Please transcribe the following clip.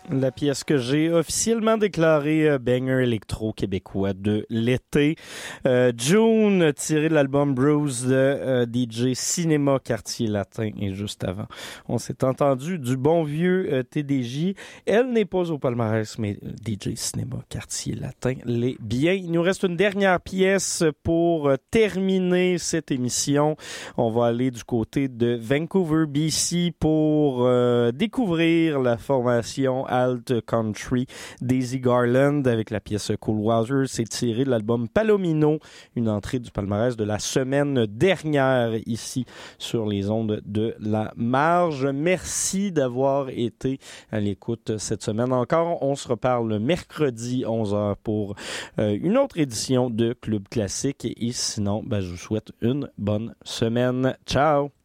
La pièce que j'ai officiellement déclarée banger électro québécois de l'été. June, tiré de l'album Bruce de DJ Cinéma Quartier Latin. Et juste avant, on s'est entendu du bon vieux TDJ. Elle n'est pas au palmarès, mais DJ Cinéma Quartier Latin l'est bien. Il nous reste une dernière pièce pour terminer cette émission. On va aller du côté de Vancouver, BC pour découvrir la formation Alt Country Daisy Garland avec la pièce Cool Water. C'est tiré de l'album Palomino, une entrée du palmarès de la semaine dernière ici sur les ondes de la Marge. Merci d'avoir été à l'écoute cette semaine encore. On se reparle mercredi 11h pour une autre édition de Club Classique et sinon, je vous souhaite une bonne semaine. Ciao!